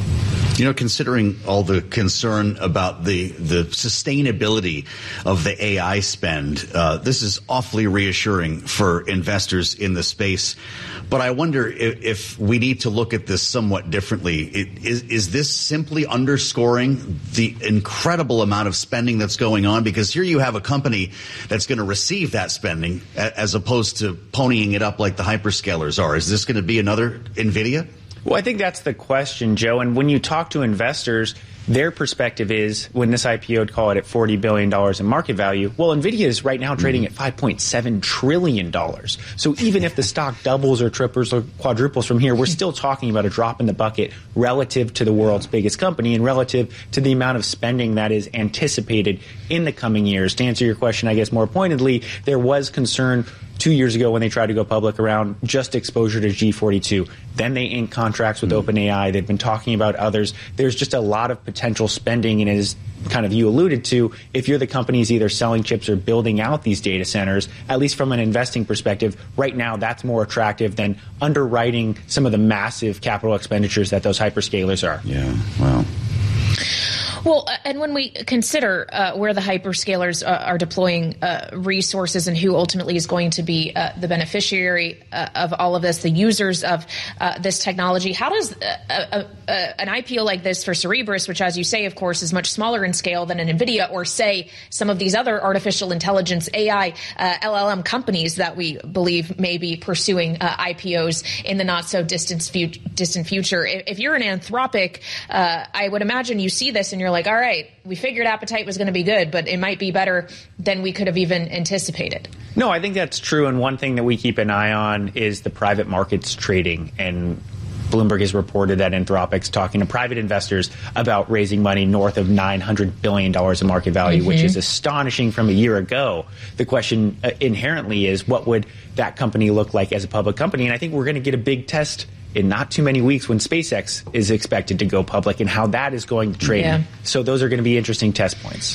You know, considering all the concern about the sustainability of the AI spend, this is awfully reassuring for investors in the space. But I wonder if we need to look at this somewhat differently. Is this simply underscoring the incredible amount of spending that's going on? Because here you have a company that's going to receive that spending as opposed to ponying it up like the hyperscalers are. Is this going to be another NVIDIA? Well, I think that's the question, Joe. And when you talk to investors, their perspective is, when this IPO would call it at $40 billion in market value, well, NVIDIA is right now trading at $5.7 trillion. So even if the stock doubles or triples or quadruples from here, we're still talking about a drop in the bucket relative to the world's biggest company and relative to the amount of spending that is anticipated in the coming years. To answer your question, I guess more pointedly, there was concern 2 years ago when they tried to go public around just exposure to G42. Then they inked contracts with OpenAI. They've been talking about others. There's just a lot of potential spending, and as kind of you alluded to, if you're the companies either selling chips or building out these data centers, at least from an investing perspective, right now that's more attractive than underwriting some of the massive capital expenditures that those hyperscalers are. Yeah, well. Well, and when we consider where the hyperscalers are deploying resources and who ultimately is going to be the beneficiary of all of this, the users of this technology, how does an IPO like this for Cerebras, which, as you say, of course, is much smaller in scale than an NVIDIA or, say, some of these other artificial intelligence, AI, LLM companies that we believe may be pursuing IPOs in the not-so-distant future. If you're an Anthropic, I would imagine you see this and you're like, all right, we figured appetite was going to be good, but it might be better than we could have even anticipated. No, I think that's true. And one thing that we keep an eye on is the private markets trading. And Bloomberg has reported that Anthropic's talking to private investors about raising money north of $900 billion in market value, which is astonishing from a year ago. The question inherently is, what would that company look like as a public company? And I think we're going to get a big test in not too many weeks when SpaceX is expected to go public and how that is going to trade. Yeah. So those are going to be interesting test points.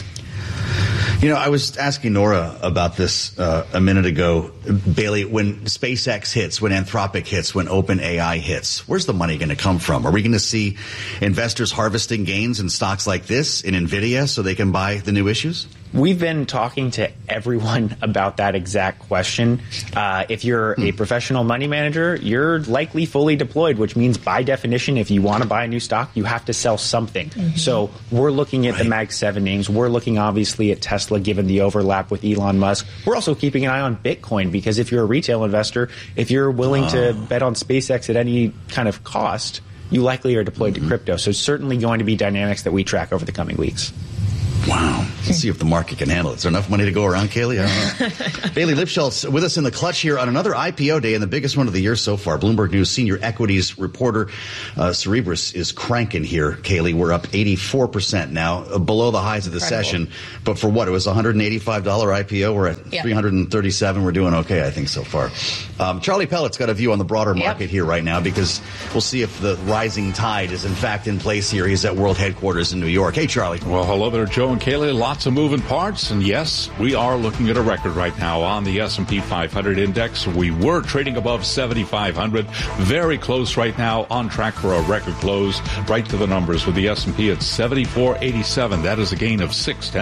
You know, I was asking Nora about this a minute ago. Bailey, when SpaceX hits, when Anthropic hits, when OpenAI hits, where's the money going to come from? Are we going to see investors harvesting gains in stocks like this, in NVIDIA, so they can buy the new issues? We've been talking to everyone about that exact question. If you're a professional money manager, you're likely fully deployed, which means by definition, if you want to buy a new stock, you have to sell something. So we're looking at the Mag 7 names. We're looking obviously at Tesla, given the overlap with Elon Musk. We're also keeping an eye on Bitcoin, because if you're a retail investor, if you're willing to bet on SpaceX at any kind of cost, you likely are deployed to crypto. So certainly going to be dynamics that we track over the coming weeks. Wow. Let's see if the market can handle it. Is there enough money to go around, Kaylee? I don't know. Bailey Lipschultz with us in the clutch here on another IPO day and the biggest one of the year so far. Bloomberg News senior equities reporter. Cerebras is cranking here, Kaylee. We're up 84% now, below the highs of the session. But for what? It was a $185 IPO. We're at $337. We're doing okay, I think, so far. Charlie Pellet's got a view on the broader market here right now, because we'll see if the rising tide is in fact in place here. He's at World Headquarters in New York. Hey, Charlie. Well, hello there, Joe and Kaylee. Lots of moving parts, and yes, we are looking at a record right now on the S&P 500 index. We were trading above 7,500, very close right now, on track for a record close, right to the numbers with the S&P at 74.87. That is a gain of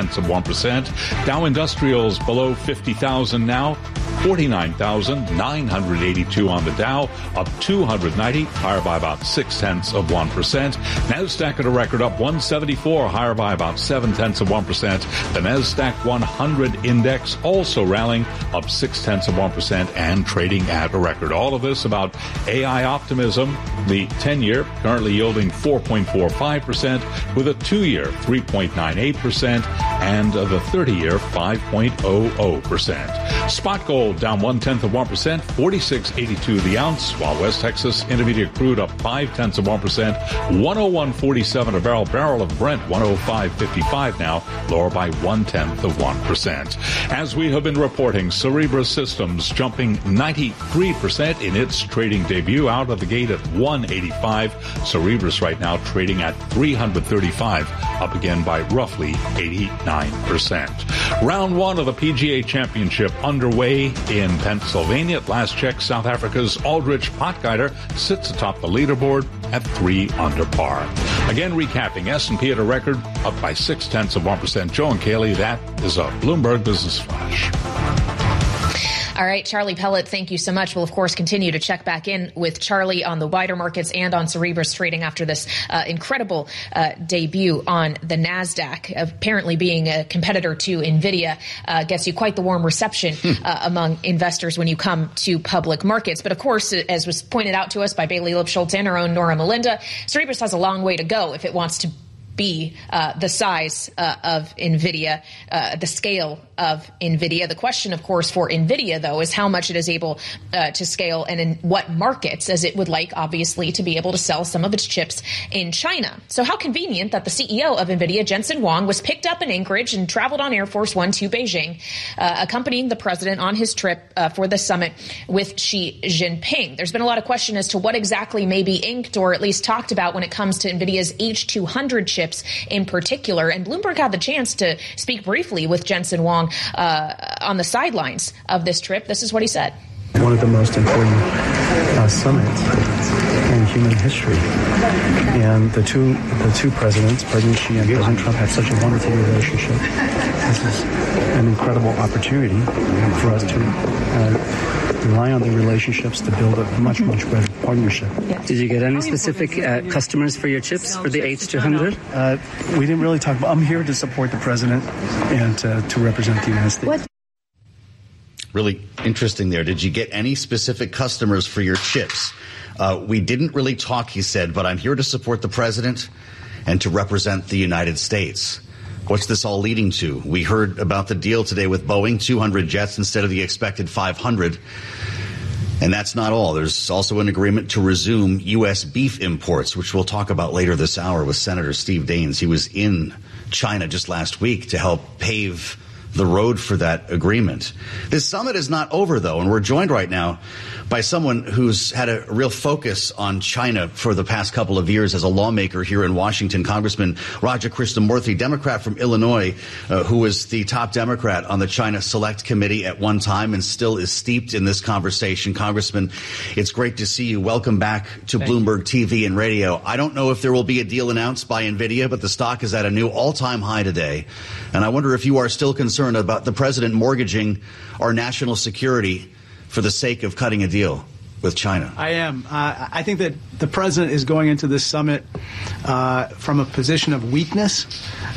0.6%. Dow Industrials below 50,000 now, 49,982 on the Dow, up 290, higher by about 0.6%. NASDAQ at a record up 174, higher by about 0.7%. The NASDAQ 100 index also rallying up 0.6% and trading at a record. All of this about AI optimism. The 10-year currently yielding 4.45%, with a 2-year 3.98% and the 30-year 5.00%. Spot gold down 0.1%, 46.82 the ounce, while West Texas Intermediate crude up 0.5%, 101.47 a barrel. Barrel of Brent 105.55 now, lower by 0.1%. As we have been reporting, Cerebras Systems jumping 93% in its trading debut, out of the gate at 185. Cerebras right now trading at 335, up again by roughly 89%. Round one of the PGA Championship underway in Pennsylvania. At last check, South Africa's Aldrich Potgieter sits atop the leaderboard at 3 under par. Again, recapping, S&P at a record, up by 0.6%. Joe and Kaylee, that is a Bloomberg Business Flash. All right, Charlie Pellet, thank you so much. We'll, of course, continue to check back in with Charlie on the wider markets and on Cerebras trading after this incredible debut on the NASDAQ. Apparently being a competitor to NVIDIA gets you quite the warm reception among investors when you come to public markets. But, of course, as was pointed out to us by Bailey Lipschultz and our own Nora Melinda, Cerebras has a long way to go if it wants to be the size of NVIDIA, the scale of NVIDIA. The question, of course, for NVIDIA, though, is how much it is able to scale and in what markets, as it would like, obviously, to be able to sell some of its chips in China. So how convenient that the CEO of NVIDIA, Jensen Huang, was picked up in Anchorage and traveled on Air Force One to Beijing, accompanying the president on his trip for the summit with Xi Jinping. There's been a lot of question as to what exactly may be inked or at least talked about when it comes to NVIDIA's H200 chips in particular. And Bloomberg had the chance to speak briefly with Jensen Huang on the sidelines of this trip. This is what he said. One of the most important summits in human history. And the two presidents, President Xi and President Trump, have such a wonderful relationship. This is an incredible opportunity for us to rely on the relationships to build a much better partnership. Did you get any specific customers for your chips for the H200? We didn't really talk about. I'm here to support the president and to represent the United States. Really interesting there. Did you get any specific customers for your chips? We didn't really talk, he said, but I'm here to support the president and to represent the United States. What's this all leading to? We heard about the deal today with Boeing, 200 jets instead of the expected 500. And that's not all. There's also an agreement to resume U.S. beef imports, which we'll talk about later this hour with Senator Steve Daines. He was in China just last week to help pave the road for that agreement. This summit is not over, though, and we're joined right now by someone who's had a real focus on China for the past couple of years as a lawmaker here in Washington, Congressman Raja Krishnamoorthi, Democrat from Illinois, who was the top Democrat on the China Select Committee at one time and still is steeped in this conversation. Congressman, it's great to see you. Welcome back to Bloomberg TV and radio. I don't know if there will be a deal announced by NVIDIA, but the stock is at a new all-time high today. And I wonder if you are still concerned about the president mortgaging our national security for the sake of cutting a deal with China. I am. I think that the president is going into this summit from a position of weakness.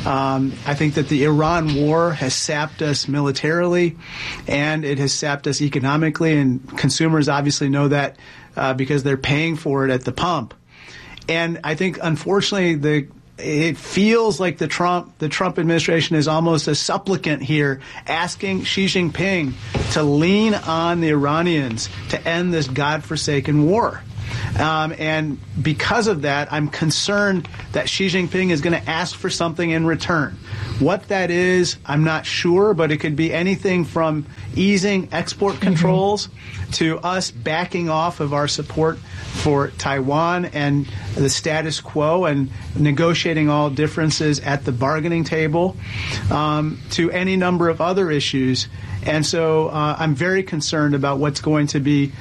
I think that the Iran war has sapped us militarily, and it has sapped us economically, and consumers obviously know that because they're paying for it at the pump. And I think, unfortunately, it feels like the Trump administration is almost a supplicant here, asking Xi Jinping to lean on the Iranians to end this godforsaken war. And because of that, I'm concerned that Xi Jinping is going to ask for something in return. What that is, I'm not sure, but it could be anything from easing export controls to us backing off of our support for Taiwan and the status quo and negotiating all differences at the bargaining table, to any number of other issues. And so I'm very concerned about what's going to be